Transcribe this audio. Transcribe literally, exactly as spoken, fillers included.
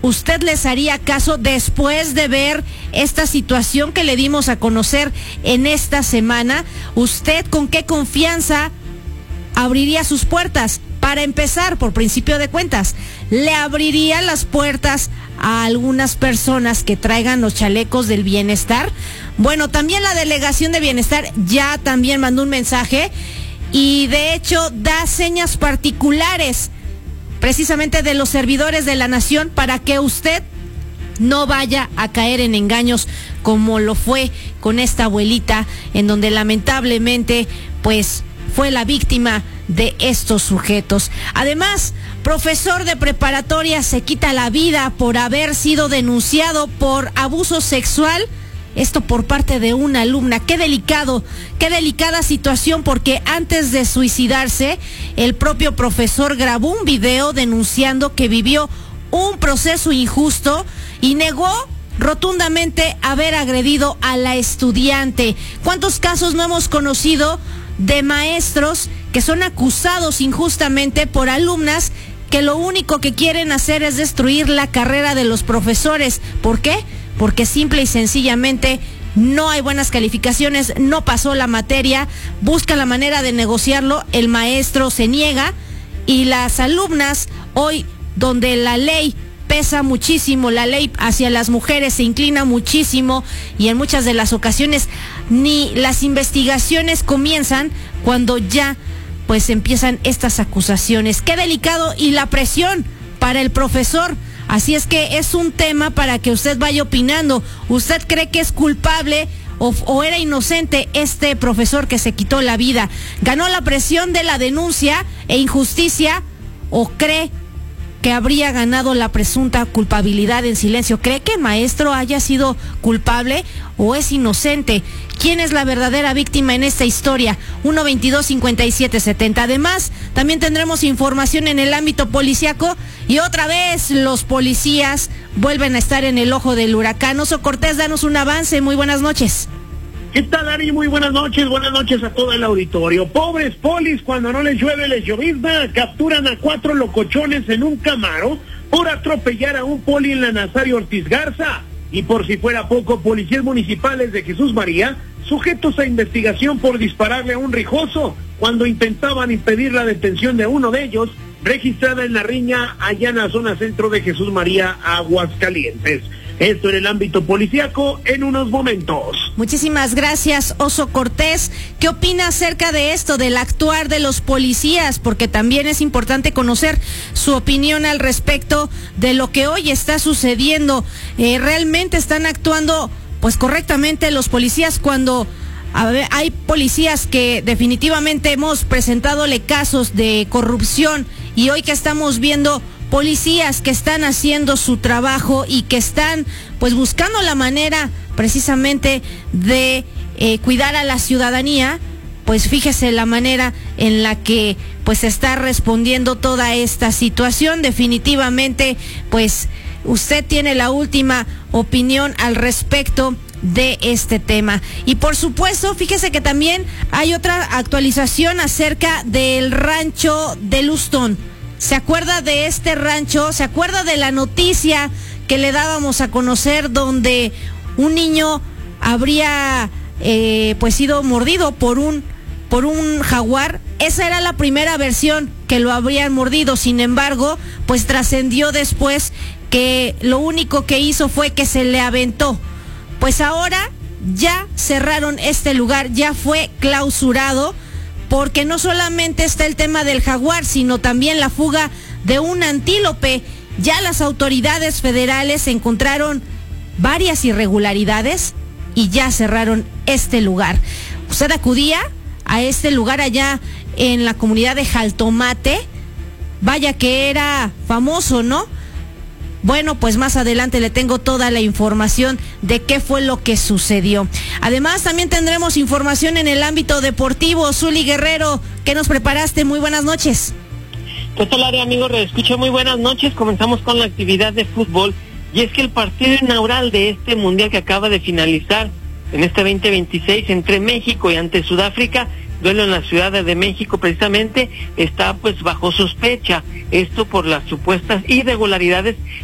¿usted les haría caso después de ver esta situación que le dimos a conocer en esta semana? ¿Usted con qué confianza abriría sus puertas? Para empezar, por principio de cuentas, ¿le abriría las puertas a algunas personas que traigan los chalecos del bienestar? Bueno, también la Delegación de Bienestar ya también mandó un mensaje y de hecho da señas particulares precisamente de los servidores de la nación para que usted no vaya a caer en engaños como lo fue con esta abuelita, en donde lamentablemente pues fue la víctima de estos sujetos. Además, profesor de preparatoria se quita la vida por haber sido denunciado por abuso sexual, esto por parte de una alumna. Qué delicado, qué delicada situación, porque antes de suicidarse, el propio profesor grabó un video denunciando que vivió un proceso injusto y negó rotundamente haber agredido a la estudiante. ¿Cuántos casos no hemos conocido de maestros que son acusados injustamente por alumnas que lo único que quieren hacer es destruir la carrera de los profesores? ¿Por qué? Porque simple y sencillamente no hay buenas calificaciones, no pasó la materia, busca la manera de negociarlo, el maestro se niega y las alumnas, hoy donde la ley pesa muchísimo, la ley hacia las mujeres se inclina muchísimo y en muchas de las ocasiones ni las investigaciones comienzan cuando ya pues empiezan estas acusaciones. Qué delicado, y la presión para el profesor. Así es que es un tema para que usted vaya opinando. ¿Usted cree que es culpable o, o era inocente este profesor que se quitó la vida? ¿Ganó la presión de la denuncia e injusticia o cree que habría ganado la presunta culpabilidad en silencio? ¿Cree que el maestro haya sido culpable o es inocente? ¿Quién es la verdadera víctima en esta historia? uno veintidós cincuenta y siete setenta. Además, también tendremos información en el ámbito policíaco y otra vez los policías vuelven a estar en el ojo del huracán. Oso Cortés, danos un avance. Muy buenas noches. ¿Qué tal, Ari? Muy buenas noches, buenas noches a todo el auditorio. Pobres polis, cuando no les llueve les llovizna, capturan a cuatro locochones en un Camaro por atropellar a un poli en la Nazario Ortiz Garza. Y por si fuera poco, policías municipales de Jesús María, sujetos a investigación por dispararle a un rijoso cuando intentaban impedir la detención de uno de ellos, registrada en la riña allá en la zona centro de Jesús María, Aguascalientes. Esto en el ámbito policíaco en unos momentos. Muchísimas gracias, Oso Cortés. ¿Qué opina acerca de esto, del actuar de los policías? Porque también es importante conocer su opinión al respecto de lo que hoy está sucediendo. Eh, ¿Realmente están actuando pues correctamente los policías cuando a ver, hay policías que definitivamente hemos presentadole casos de corrupción y hoy que estamos viendo policías que están haciendo su trabajo y que están pues buscando la manera precisamente de eh, cuidar a la ciudadanía? Pues fíjese la manera en la que pues está respondiendo toda esta situación. Definitivamente pues usted tiene la última opinión al respecto de este tema. Y por supuesto, fíjese que también hay otra actualización acerca del rancho de Lustón. ¿Se acuerda de este rancho? ¿Se acuerda de la noticia que le dábamos a conocer donde un niño habría eh, pues sido mordido por un por un jaguar? Esa era la primera versión, que lo habrían mordido. Sin embargo, pues trascendió después que lo único que hizo fue que se le aventó. Pues ahora ya cerraron este lugar, ya fue clausurado, porque no solamente está el tema del jaguar, sino también la fuga de un antílope. Ya las autoridades federales encontraron varias irregularidades y ya cerraron este lugar. Usted acudía a este lugar allá en la comunidad de Jaltomate, vaya que era famoso, ¿no? Bueno, pues más adelante le tengo toda la información de qué fue lo que sucedió. Además, también tendremos información en el ámbito deportivo. Zuli Guerrero, ¿qué nos preparaste? Muy buenas noches. ¿Qué tal, área, amigos? Escucho, muy buenas noches. Comenzamos con la actividad de fútbol. Y es que el partido inaugural de este mundial que acaba de finalizar en este veinte veintiséis entre México y ante Sudáfrica, duelo en la Ciudad de México precisamente, está pues bajo sospecha. Esto por las supuestas irregularidades